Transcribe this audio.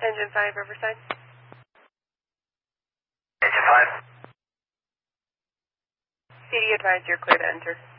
Engine 5, Riverside. Engine 5. CD advised you're clear to enter.